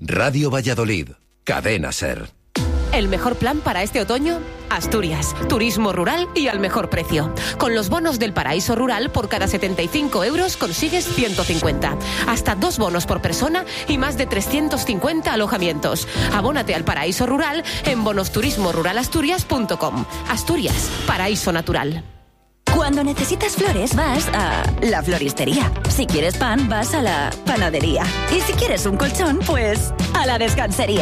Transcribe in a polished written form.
Radio Valladolid, Cadena SER. El mejor plan para este otoño, Asturias, turismo rural y al mejor precio. Con los bonos del Paraíso Rural, por cada 75 euros consigues 150. Hasta 2 bonos por persona y más de 350 alojamientos. Abónate al Paraíso Rural en bonosturismoruralasturias.com. Asturias, paraíso natural. Cuando necesitas flores vas a la floristería. Si quieres pan vas a la panadería. Y si quieres un colchón, pues a la descansería.